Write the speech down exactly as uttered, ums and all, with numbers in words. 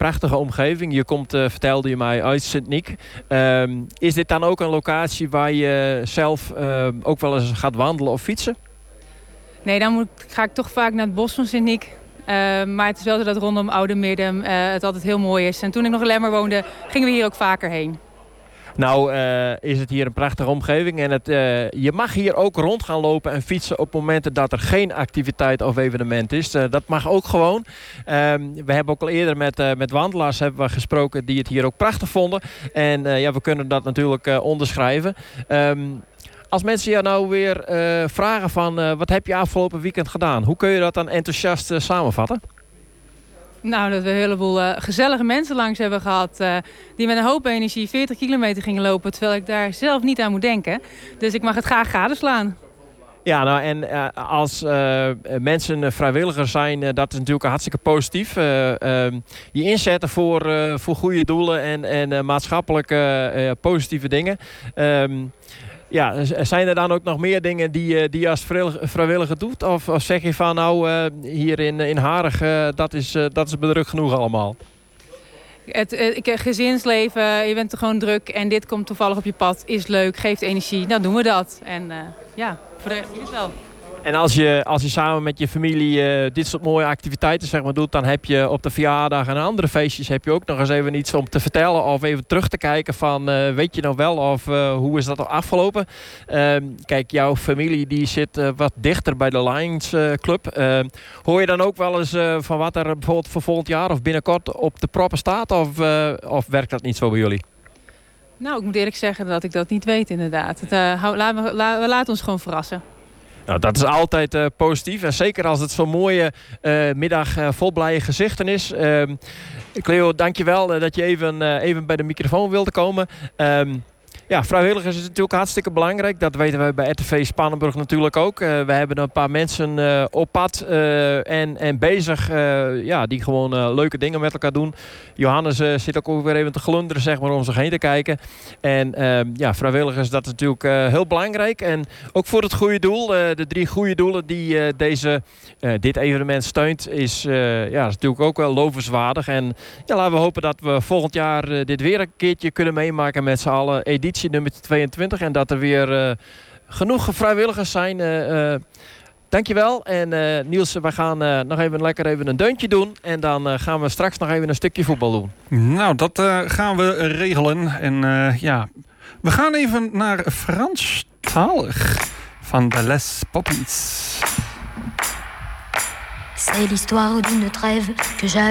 prachtige omgeving. Je komt, uh, vertelde je mij, uit Sint-Niek. Um, is dit dan ook een locatie waar je zelf uh, ook wel eens gaat wandelen of fietsen? Nee, dan moet, ga ik toch vaak naar het bos van Sint-Niek. Uh, maar het is wel zo dat rondom Oude Middem uh, het altijd heel mooi is. En toen ik nog in Lemmer woonde, gingen we hier ook vaker heen. Nou uh, is het hier een prachtige omgeving. En het, uh, je mag hier ook rond gaan lopen en fietsen op momenten dat er geen activiteit of evenement is. Uh, dat mag ook gewoon. Um, we hebben ook al eerder met, uh, met wandelaars hebben we gesproken die het hier ook prachtig vonden. En uh, ja, we kunnen dat natuurlijk uh, onderschrijven. Um, Als mensen jou nou weer uh, vragen van uh, wat heb je afgelopen weekend gedaan? Hoe kun je dat dan enthousiast uh, samenvatten? Nou, dat we een heleboel uh, gezellige mensen langs hebben gehad. Uh, die met een hoop energie veertig kilometer gingen lopen. Terwijl ik daar zelf niet aan moet denken. Dus ik mag het graag gadeslaan. Ja, nou en uh, als uh, mensen vrijwilliger zijn, uh, dat is natuurlijk hartstikke positief. Uh, uh, je inzetten voor, uh, voor goede doelen en, en uh, maatschappelijke uh, positieve dingen. Um, Ja, zijn er dan ook nog meer dingen die, die je als vrijwilliger doet? Of, of zeg je van nou, uh, hier in, in Harig, uh, dat is, uh, dat is bedrukt genoeg allemaal? Het, het gezinsleven, je bent er gewoon druk en dit komt toevallig op je pad, is leuk, geeft energie. Dan doen we dat. En uh, ja, voor de rest is het wel. En als je, als je samen met je familie uh, dit soort mooie activiteiten zeg maar, doet, dan heb je op de verjaardag en andere feestjes heb je ook nog eens even iets om te vertellen of even terug te kijken van uh, weet je nog wel of uh, hoe is dat al afgelopen? Uh, kijk, jouw familie die zit uh, wat dichter bij de Lions uh, Club. Uh, hoor je dan ook wel eens uh, van wat er bijvoorbeeld voor volgend jaar of binnenkort op de proppen staat of, uh, of werkt dat niet zo bij jullie? Nou, ik moet eerlijk zeggen dat ik dat niet weet inderdaad. Het, uh, hou, laat, we, la, we laten ons gewoon verrassen. Nou, dat is altijd uh, positief. En zeker als het zo'n mooie uh, middag uh, vol blije gezichten is. Uh, Cleo, dankjewel uh, dat je even, uh, even bij de microfoon wilde komen. Um, Ja, vrijwilligers is natuurlijk hartstikke belangrijk. Dat weten wij bij R T V Spannenburg natuurlijk ook. Uh, we hebben een paar mensen uh, op pad uh, en, en bezig uh, ja, die gewoon uh, leuke dingen met elkaar doen. Johannes uh, zit ook weer even te glunderen zeg maar, om zich heen te kijken. En uh, ja, vrijwilligers, dat is natuurlijk uh, heel belangrijk. En ook voor het goede doel. Uh, de drie goede doelen die uh, deze, uh, dit evenement steunt, is, uh, ja, is natuurlijk ook wel lovenswaardig. En ja, laten we hopen dat we volgend jaar uh, dit weer een keertje kunnen meemaken met z'n allen. Editie nummer tweeëntwintig en dat er weer uh, genoeg vrijwilligers zijn. Uh, uh, dankjewel. En uh, Niels, we gaan uh, nog even lekker even een deuntje doen. En dan uh, gaan we straks nog even een stukje voetbal doen. Nou, dat uh, gaan we regelen. En uh, ja, we gaan even naar Franstalig van de Les Poppins. C'est l'histoire d'une trêve que j'avais